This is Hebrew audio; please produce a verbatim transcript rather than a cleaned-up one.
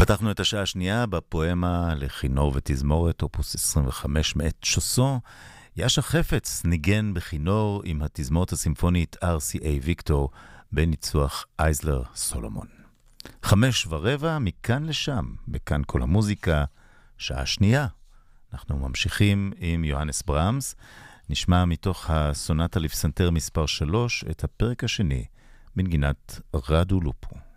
פתחנו את השעה השנייה בפואמה לכינור ותזמורת, אופוס עשרים וחמש מאת שוסו. יאשה חפץ ניגן בכינור עם התזמורת הסימפונית אר סי איי ויקטור בניצוח אייזלר סולומון. חמש ורבע מכאן לשם, בכאן כל המוזיקה, שעה שנייה. אנחנו ממשיכים עם יוהנס ברמס, נשמע מתוך הסונטה לפסנתר מספר שלוש את הפרק השני, מנגינת רדו לופו.